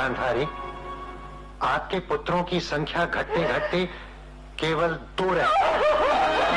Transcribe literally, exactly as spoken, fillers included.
गांधारी, आपके पुत्रों की संख्या घटते घटते केवल दो रह